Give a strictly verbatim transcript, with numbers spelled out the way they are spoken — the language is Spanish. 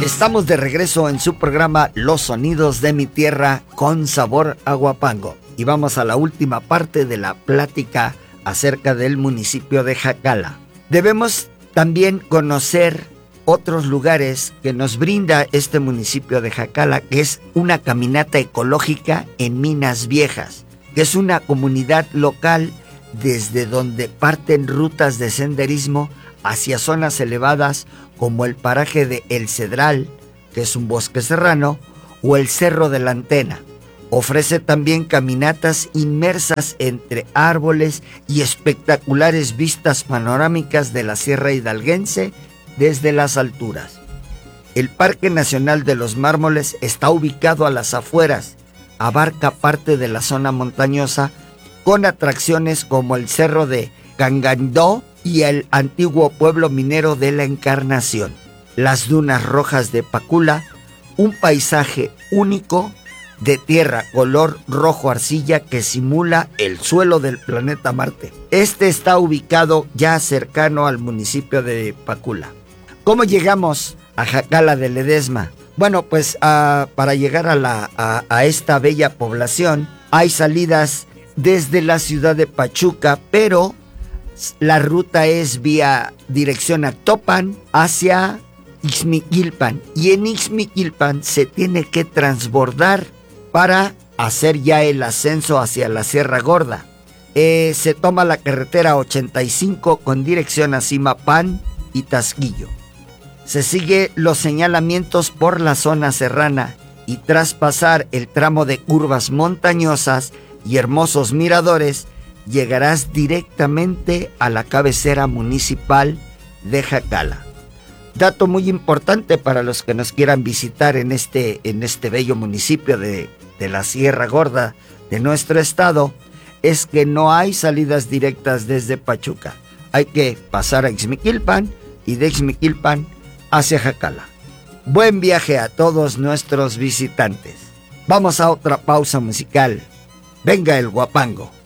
Estamos de regreso en su programa Los Sonidos de mi Tierra con sabor a Huapango. Y vamos a la última parte de la plática acerca del municipio de Jacala. Debemos también conocer otros lugares que nos brinda este municipio de Jacala, que es una caminata ecológica en Minas Viejas, que es una comunidad local desde donde parten rutas de senderismo hacia zonas elevadas como el paraje de El Cedral, que es un bosque serrano, o el Cerro de la Antena. Ofrece también caminatas inmersas entre árboles y espectaculares vistas panorámicas de la Sierra Hidalguense desde las alturas. El Parque Nacional de los Mármoles está ubicado a las afueras, abarca parte de la zona montañosa con atracciones como el Cerro de Cangandó y el antiguo pueblo minero de la Encarnación. Las dunas rojas de Pacula, un paisaje único de tierra color rojo arcilla que simula el suelo del planeta Marte. Este está ubicado ya cercano al municipio de Pacula. ¿Cómo llegamos a Jacala de Ledesma? Bueno, pues uh, para llegar a, la, a, a esta bella población hay salidas desde la ciudad de Pachuca, pero la ruta es vía dirección a Topan hacia Ixmiquilpan, y en Ixmiquilpan se tiene que transbordar para hacer ya el ascenso hacia la Sierra Gorda. Eh, se toma la carretera ochenta y cinco con dirección a Zimapán y Tasquillo. Se sigue los señalamientos por la zona serrana y tras pasar el tramo de curvas montañosas y hermosos miradores, llegarás directamente a la cabecera municipal de Jacala. Dato muy importante para los que nos quieran visitar en este, en este bello municipio de, de la Sierra Gorda de nuestro estado, es que no hay salidas directas desde Pachuca. Hay que pasar a Ixmiquilpan y de Ixmiquilpan hacia Jacala. Buen viaje a todos nuestros visitantes. Vamos a otra pausa musical. Venga el Huapango.